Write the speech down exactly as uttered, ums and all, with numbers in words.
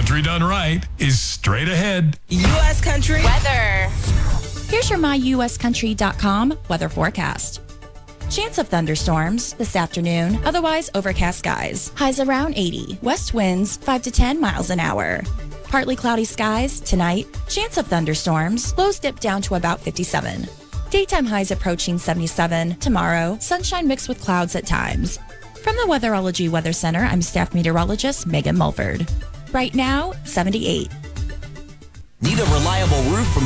Country done right is straight ahead. U S Country weather. Here's your my U S country dot com weather forecast. Chance of thunderstorms this afternoon, otherwise overcast skies. Highs around eighty. West winds five to ten miles an hour. Partly cloudy skies tonight. Chance of thunderstorms. Lows dip down to about fifty-seven. Daytime highs approaching seventy-seven. Tomorrow, sunshine mixed with clouds at times. From the Weatherology Weather Center, I'm staff meteorologist Megan Mulford. Right now, seventy-eight. Need a reliable roof from